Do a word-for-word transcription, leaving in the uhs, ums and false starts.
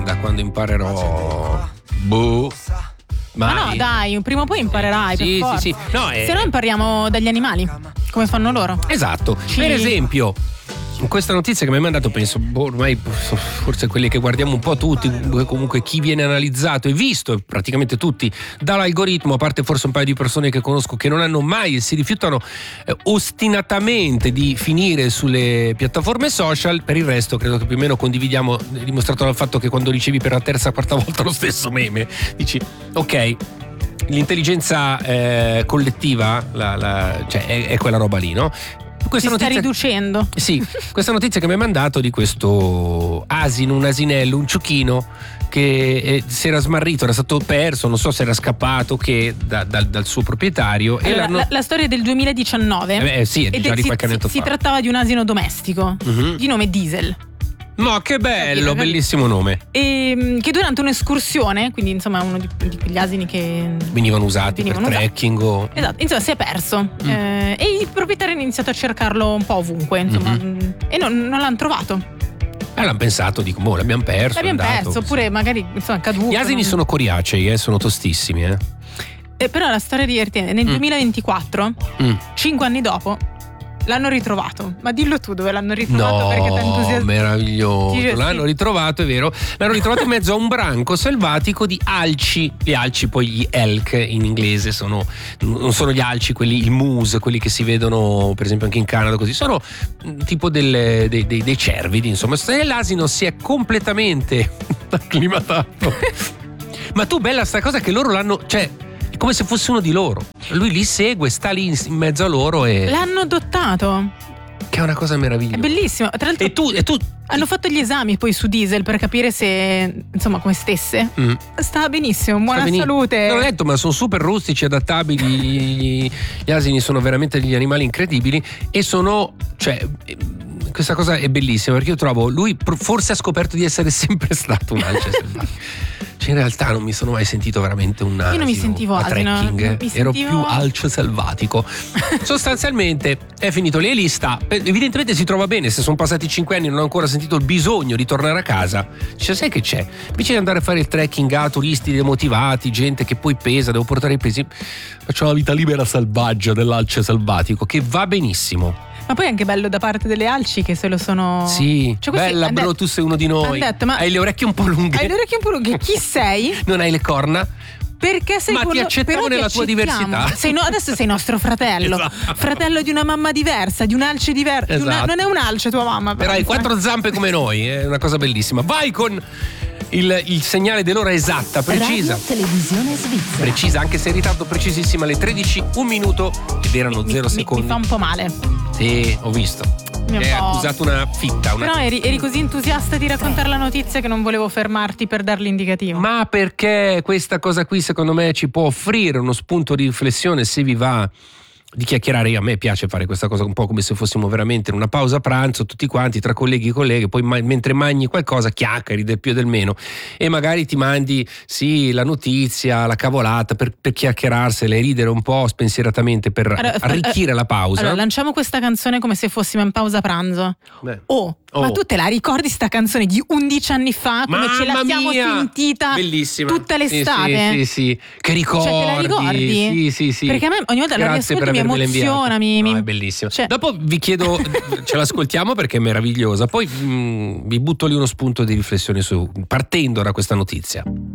da quando imparerò. Boh. Ma no, dai, prima o poi imparerai. Sì, per sì, forza. sì. No, è... Se no impariamo dagli animali, come fanno loro. Esatto. Ci... Per esempio, questa notizia che mi hai mandato, penso, boh, ormai forse quelli che guardiamo un po' tutti, comunque chi viene analizzato e visto, praticamente tutti, dall'algoritmo, a parte forse un paio di persone che conosco che non hanno mai e si rifiutano eh, ostinatamente di finire sulle piattaforme social. Per il resto credo che più o meno condividiamo, dimostrato dal fatto che quando ricevi per la terza quarta volta lo stesso meme, dici ok, l'intelligenza eh, collettiva la, la, cioè è, è quella roba lì, no? Questa si sta notizia, riducendo. Sì, questa notizia che mi hai mandato di questo asino, un asinello, un ciuchino che eh, si era smarrito, era stato perso, non so se era scappato che da, da, dal suo proprietario. Allora, e l'hanno... la, la storia è del duemiladiciannove. Eh beh, sì, è già di si, qualche anno fa. Si trattava di un asino domestico, uh-huh. di nome Diesel. Ma che bello, capito, bellissimo nome. E, che durante un'escursione, quindi insomma uno di, di quegli asini che venivano usati venivano per usati. trekking o... Esatto, insomma si è perso mm. eh, e i proprietari hanno iniziato a cercarlo un po' ovunque, insomma, mm-hmm. e non, non l'hanno trovato. E l'hanno pensato, dico, boh, l'abbiamo perso. L'abbiamo andato, perso, così. Oppure magari insomma caduto. Gli asini non... sono coriacei, eh, sono tostissimi, eh. Eh, però la storia divertente, nel mm. duemilaventiquattro, mm. cinque anni dopo, l'hanno ritrovato. Ma dillo tu dove l'hanno ritrovato, no, perché t'entusiasma. Meraviglioso. Sì, l'hanno sì. ritrovato, è vero. L'hanno ritrovato in mezzo a un branco selvatico di alci. Gli alci, poi gli elk in inglese, sono non sono gli alci, quelli, il moose, quelli che si vedono per esempio anche in Canada, così. Sono tipo delle, dei, dei, dei cervidi, insomma. L'asino si è completamente acclimatato. Ma tu, bella sta cosa che loro l'hanno, cioè, è come se fosse uno di loro. Lui li segue, sta lì in mezzo a loro e... L'hanno adottato. Che è una cosa meravigliosa. È bellissimo. Tra l'altro e tu, e tu... hanno fatto gli esami poi su Diesel per capire se, insomma, come stesse. Mm. Sta benissimo, buona Sta salute. Non ho detto, ma sono super rustici, adattabili. Gli asini sono veramente degli animali incredibili e sono, cioè... questa cosa è bellissima perché io trovo, lui forse ha scoperto di essere sempre stato un alce selvatico. Cioè in realtà non mi sono mai sentito veramente un asino. Io non mi sentivo a asino, trekking, mi ero sentivo... più alce selvatico. Sostanzialmente è finito lì e lì sta. Evidentemente si trova bene, se sono passati cinque anni e non ho ancora sentito il bisogno di tornare a casa. Cioè, sai che c'è? Invece di andare a fare il trekking a turisti demotivati, gente che poi pesa, devo portare i pesi, faccio la vita libera selvaggia dell'alce selvatico, che va benissimo. Ma poi è anche bello da parte delle alci che se lo sono... Sì, cioè, bella bro, tu sei uno di noi. Detto, ma hai le orecchie un po' lunghe. Hai le orecchie un po' lunghe. Chi sei? Non hai le corna? Perché sei Ma quello... ti accettiamo nella tua diversità. Sei no... Adesso sei nostro fratello. Esatto. Fratello di una mamma diversa, di un alce diverso. Esatto. Una... Non è un alce tua mamma. Però hai quattro zampe come noi, è una cosa bellissima. Vai con il, il segnale dell'ora esatta, precisa. Radio Televisione Svizzera. Precisa, anche se in ritardo, precisissima, alle tredici, un minuto ed erano mi, zero mi, secondi. Mi fa un po' male. Sì, ho visto. Mi Hai accusato una fitta. Una... Però eri, eri così entusiasta di raccontare la notizia che non volevo fermarti per dar l'indicativo. Ma perché questa cosa qui secondo me ci può offrire uno spunto di riflessione se vi va di chiacchierare. A me piace fare questa cosa un po' come se fossimo veramente in una pausa pranzo tutti quanti tra colleghi e colleghe, poi ma- mentre mangi qualcosa chiacchieri del più e del meno e magari ti mandi sì la notizia, la cavolata per, per chiacchierarsela e ridere un po' spensieratamente per allora, arricchire la pausa. Allora lanciamo questa canzone come se fossimo in pausa pranzo. Beh. Oh, oh, ma tu te la ricordi sta canzone di undici anni fa come Mamma ce la siamo mia! Sentita bellissima tutta l'estate? Sì sì sì, sì. Che ricordi? Cioè te la ricordi? Sì sì sì. Perché a me ogni volta la riascolto mi emoziona, mi, no, mi... è bellissimo. Cioè... Dopo vi chiedo, ce l'ascoltiamo perché è meravigliosa, poi mh, vi butto lì uno spunto di riflessione su, partendo da questa notizia.